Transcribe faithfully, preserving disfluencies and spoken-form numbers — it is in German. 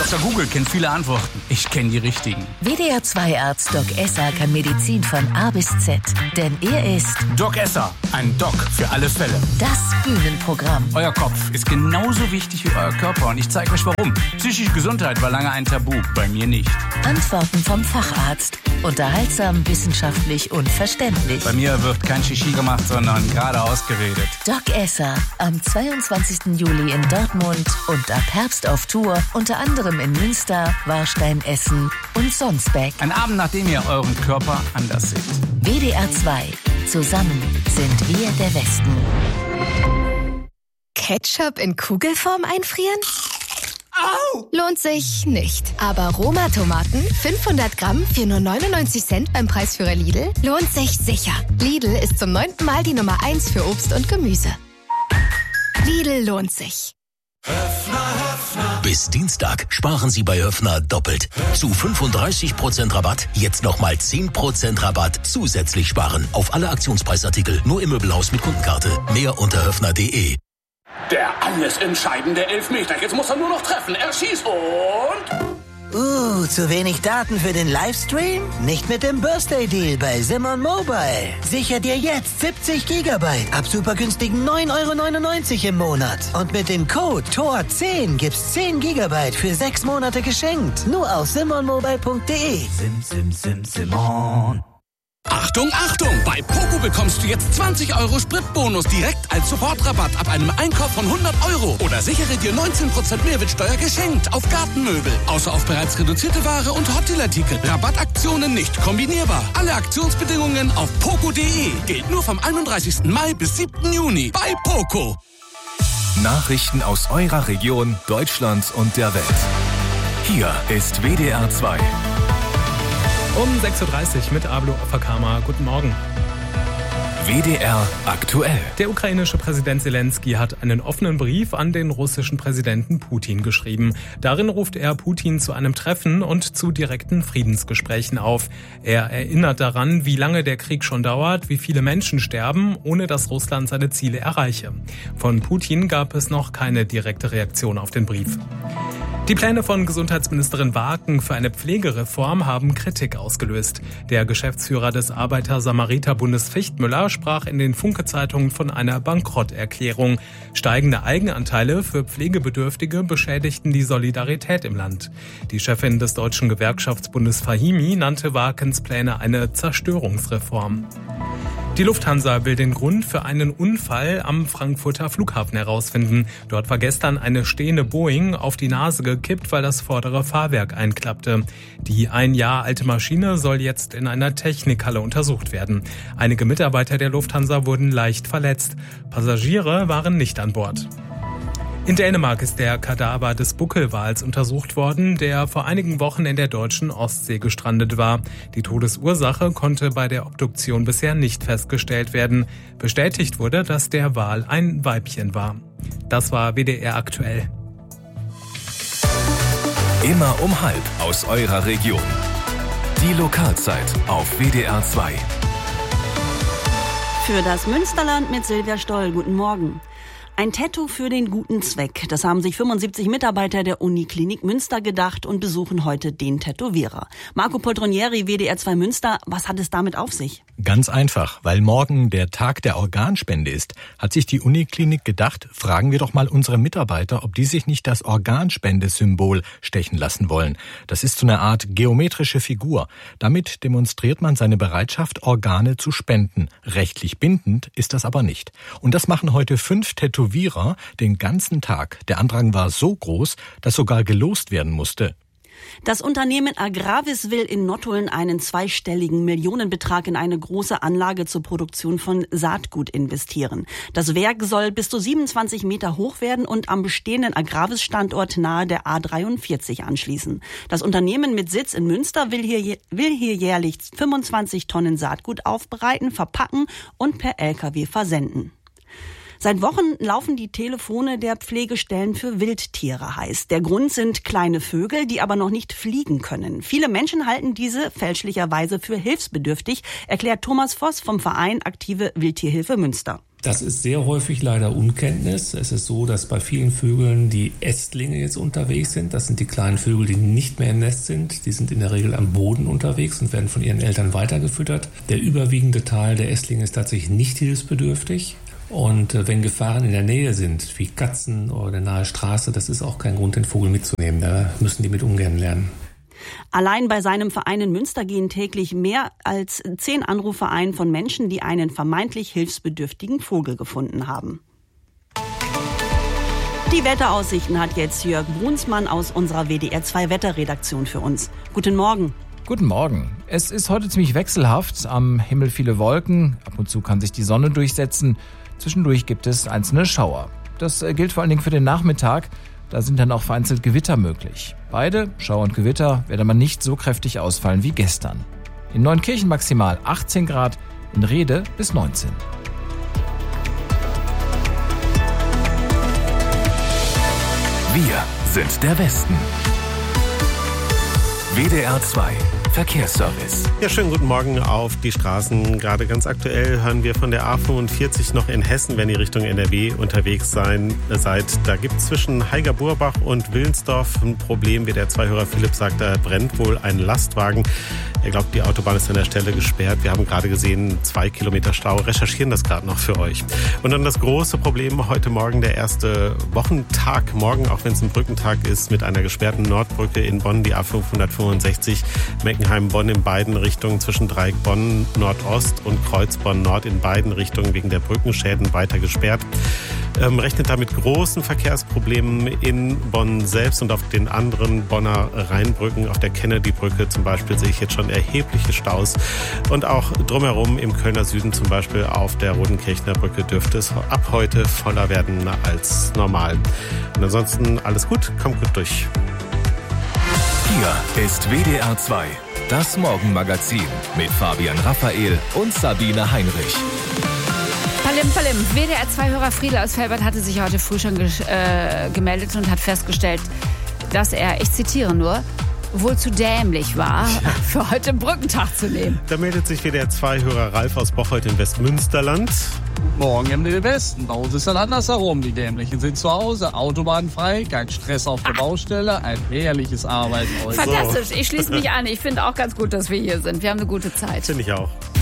Doktor Google kennt viele Antworten. Ich kenne die richtigen. W D R zwei Arzt Doc Esser kann Medizin von A bis Z. Denn er ist Doc Esser, ein Doc für alle Fälle. Das Bühnenprogramm. Euer Kopf ist genauso wichtig wie euer Körper und ich zeige euch warum. Psychische Gesundheit war lange ein Tabu, bei mir nicht. Antworten vom Facharzt. Unterhaltsam, wissenschaftlich und verständlich. Bei mir wird kein Shishi gemacht, sondern geradeaus geredet. Doc Esser am zweiundzwanzigsten Juli in Dortmund und ab Herbst auf Tour, unter anderem in Münster, Warstein, Essen und Sonsbeck. Ein Abend, nachdem ihr euren Körper anders seht. W D R zwei. Zusammen sind wir der Westen. Ketchup in Kugelform einfrieren? Au! Lohnt sich nicht. Aber Roma-Tomaten, fünfhundert Gramm für nur neunundneunzig Cent beim Preisführer Lidl, lohnt sich sicher. Lidl ist zum neunten Mal die Nummer eins für Obst und Gemüse. Lidl lohnt sich. Höffner, Höffner. Bis Dienstag sparen Sie bei Höffner doppelt. Zu fünfunddreißig Prozent Rabatt, jetzt nochmal zehn Prozent Rabatt zusätzlich sparen. Auf alle Aktionspreisartikel, nur im Möbelhaus mit Kundenkarte. Mehr unter höffner punkt de. Der alles entscheidende Elfmeter. Jetzt muss er nur noch treffen. Er schießt und... Uh, zu wenig Daten für den Livestream? Nicht mit dem Birthday-Deal bei Simon Mobile. Sicher dir jetzt siebzig Gigabyte ab super günstigen neun Euro neunundneunzig im Monat. Und mit dem Code T O R zehn gibt's zehn Gigabyte für sechs Monate geschenkt. Nur auf simon mobile punkt de. Sim, sim, sim, Simon. Achtung, Achtung! Bei Poco bekommst du jetzt zwanzig Euro Spritbonus direkt als Sofortrabatt ab einem Einkauf von hundert Euro. Oder sichere dir neunzehn Prozent Mehrwertsteuer geschenkt auf Gartenmöbel. Außer auf bereits reduzierte Ware und Hotelartikel. Rabattaktionen nicht kombinierbar. Alle Aktionsbedingungen auf poco punkt de. Gilt nur vom einunddreißigsten Mai bis siebten Juni bei Poco. Nachrichten aus eurer Region, Deutschland und der Welt. Hier ist W D R zwei. Um sechs Uhr dreißig mit Ablo Afakama. Guten Morgen. W D R aktuell. Der ukrainische Präsident Zelensky hat einen offenen Brief an den russischen Präsidenten Putin geschrieben. Darin ruft er Putin zu einem Treffen und zu direkten Friedensgesprächen auf. Er erinnert daran, wie lange der Krieg schon dauert, wie viele Menschen sterben, ohne dass Russland seine Ziele erreiche. Von Putin gab es noch keine direkte Reaktion auf den Brief. Die Pläne von Gesundheitsministerin Waaken für eine Pflegereform haben Kritik ausgelöst. Der Geschäftsführer des Arbeiter-Samariter-Bundes Fichtmüller sprach in den Funke-Zeitungen von einer Bankrotterklärung. Steigende Eigenanteile für Pflegebedürftige beschädigten die Solidarität im Land. Die Chefin des Deutschen Gewerkschaftsbundes Fahimi nannte Waakens Pläne eine Zerstörungsreform. Die Lufthansa will den Grund für einen Unfall am Frankfurter Flughafen herausfinden. Dort war gestern eine stehende Boeing auf die Nase gekippt, weil das vordere Fahrwerk einklappte. Die ein Jahr alte Maschine soll jetzt in einer Technikhalle untersucht werden. Einige Mitarbeiter der Lufthansa wurden leicht verletzt. Passagiere waren nicht an Bord. In Dänemark ist der Kadaver des Buckelwals untersucht worden, der vor einigen Wochen in der deutschen Ostsee gestrandet war. Die Todesursache konnte bei der Obduktion bisher nicht festgestellt werden. Bestätigt wurde, dass der Wal ein Weibchen war. Das war W D R aktuell. Immer um halb aus eurer Region. Die Lokalzeit auf W D R zwei. Für das Münsterland mit Silvia Stoll. Guten Morgen. Ein Tattoo für den guten Zweck. Das haben sich fünfundsiebzig Mitarbeiter der Uniklinik Münster gedacht und besuchen heute den Tätowierer. Marco Poltronieri, W D R zwei Münster, was hat es damit auf sich? Ganz einfach, weil morgen der Tag der Organspende ist, hat sich die Uniklinik gedacht, fragen wir doch mal unsere Mitarbeiter, ob die sich nicht das Organspendesymbol stechen lassen wollen. Das ist so eine Art geometrische Figur. Damit demonstriert man seine Bereitschaft, Organe zu spenden. Rechtlich bindend ist das aber nicht. Und das machen heute fünf Tätowierer den ganzen Tag. Der Andrang war so groß, dass sogar gelost werden musste. Das Unternehmen Agravis will in Nottuln einen zweistelligen Millionenbetrag in eine große Anlage zur Produktion von Saatgut investieren. Das Werk soll bis zu siebenundzwanzig Meter hoch werden und am bestehenden Agravis-Standort nahe der A dreiundvierzig anschließen. Das Unternehmen mit Sitz in Münster will hier, will hier jährlich fünfundzwanzig Tonnen Saatgut aufbereiten, verpacken und per L K W versenden. Seit Wochen laufen die Telefone der Pflegestellen für Wildtiere heiß. Der Grund sind kleine Vögel, die aber noch nicht fliegen können. Viele Menschen halten diese fälschlicherweise für hilfsbedürftig, erklärt Thomas Voss vom Verein Aktive Wildtierhilfe Münster. Das ist sehr häufig leider Unkenntnis. Es ist so, dass bei vielen Vögeln die Ästlinge jetzt unterwegs sind. Das sind die kleinen Vögel, die nicht mehr im Nest sind. Die sind in der Regel am Boden unterwegs und werden von ihren Eltern weitergefüttert. Der überwiegende Teil der Ästlinge ist tatsächlich nicht hilfsbedürftig. Und äh, wenn Gefahren in der Nähe sind, wie Katzen oder eine nahe Straße, das ist auch kein Grund, den Vogel mitzunehmen. Da müssen die mit umgehen lernen. Allein bei seinem Verein in Münster gehen täglich mehr als zehn Anrufe ein von Menschen, die einen vermeintlich hilfsbedürftigen Vogel gefunden haben. Die Wetteraussichten hat jetzt Jörg Brunsmann aus unserer W D R zwei Wetterredaktion für uns. Guten Morgen. Guten Morgen. Es ist heute ziemlich wechselhaft. Am Himmel viele Wolken. Ab und zu kann sich die Sonne durchsetzen. Zwischendurch gibt es einzelne Schauer. Das gilt vor allen Dingen für den Nachmittag. Da sind dann auch vereinzelt Gewitter möglich. Beide, Schauer und Gewitter, werden aber nicht so kräftig ausfallen wie gestern. In Neunkirchen maximal achtzehn Grad, in Rhede bis neunzehn. Wir sind der Westen. W D R zwei Verkehrsservice. Ja, schönen guten Morgen auf die Straßen. Gerade ganz aktuell hören wir von der A fünfundvierzig noch in Hessen, wenn ihr Richtung N R W unterwegs sein, seid. Da gibt es zwischen Heiger-Burbach und Willensdorf ein Problem. Wie der Zweihörer Philipp sagt, da brennt wohl ein Lastwagen. Er glaubt, die Autobahn ist an der Stelle gesperrt. Wir haben gerade gesehen, zwei Kilometer Stau. Recherchieren das gerade noch für euch. Und dann das große Problem heute Morgen, der erste Wochentag morgen, auch wenn es ein Brückentag ist, mit einer gesperrten Nordbrücke in Bonn, die A fünfhundertfünfundsechzig, Meckenheim-Bonn in beiden Richtungen, zwischen Dreieck Bonn Nordost und Kreuz Bonn Nord in beiden Richtungen wegen der Brückenschäden weiter gesperrt. Ähm, rechnet damit großen Verkehrsproblemen in Bonn selbst und auf den anderen Bonner Rheinbrücken. Auf der Kennedy-Brücke zum Beispiel sehe ich jetzt schon erhebliche Staus. Und auch drumherum im Kölner Süden, zum Beispiel auf der Rodenkirchner Brücke, dürfte es ab heute voller werden als normal. Und ansonsten alles gut, kommt gut durch. Hier ist W D R zwei, das Morgenmagazin mit Fabian Raphael und Sabine Heinrich. Palim, palim. W D R zwei-Hörer Friedel aus Felbert hatte sich heute früh schon ge- äh, gemeldet und hat festgestellt, dass er, ich zitiere nur, wohl zu dämlich war, ja, für heute Brückentag zu nehmen. Da meldet sich W D R zwei-Hörer Ralf aus Bocholt im Westmünsterland. Morgen im Westen. Bei uns ist dann andersherum. Die Dämlichen sind zu Hause, autobahnfrei, kein Stress auf der Baustelle, ein herrliches Arbeiten heute. Fantastisch, ich schließe mich an. Ich finde auch ganz gut, dass wir hier sind. Wir haben eine gute Zeit. Finde ich auch.